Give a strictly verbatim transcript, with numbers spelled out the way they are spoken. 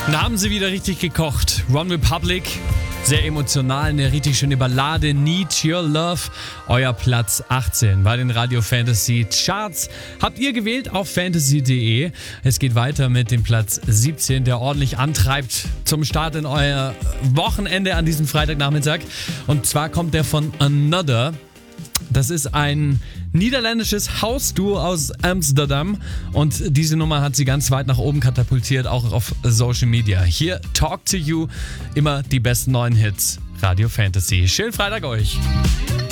Da haben sie wieder richtig gekocht. One Republic, sehr emotional, eine richtig schöne Ballade. Need Your Love, euer Platz achtzehn bei den Radio Fantasy Charts. Habt ihr gewählt auf fantasy punkt de. Es geht weiter mit dem Platz siebzehn, der ordentlich antreibt zum Start in euer Wochenende an diesem Freitagnachmittag. Und zwar kommt der von Another. Das ist ein niederländisches Hausduo aus Amsterdam und diese Nummer hat sie ganz weit nach oben katapultiert, auch auf Social Media. Hier Talk to You, immer die besten neuen Hits. Radio Fantasy. Schönen Freitag euch.